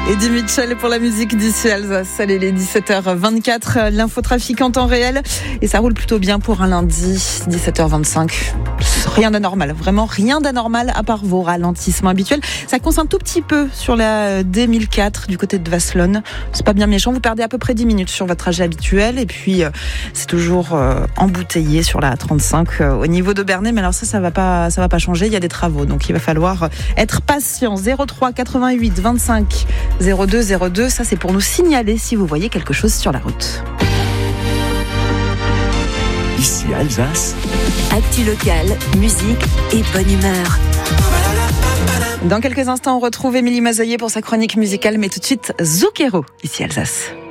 Eddie Mitchell pour la musique d'ici Alsace. Allez, les 17h24, l'infotrafic en temps réel. Et ça roule plutôt bien pour un lundi, 17h25. Rien d'anormal, vraiment rien d'anormal à part vos ralentissements habituels. Ça coince un tout petit peu sur la D1004 du côté de Vasselonne. C'est pas bien méchant, vous perdez à peu près 10 minutes sur votre trajet habituel. Et puis, c'est toujours embouteillé sur la A35 au niveau de Bernay. Mais alors ça va pas changer. Il y a des travaux, donc il va falloir être patient. 03 88 25 0202, ça c'est pour nous signaler si vous voyez quelque chose sur la route. Ici Alsace. Actu locale, musique et bonne humeur. Dans quelques instants, on retrouve Émilie Mazoyer pour sa chronique musicale, mais tout de suite, Zucchero, ici Alsace.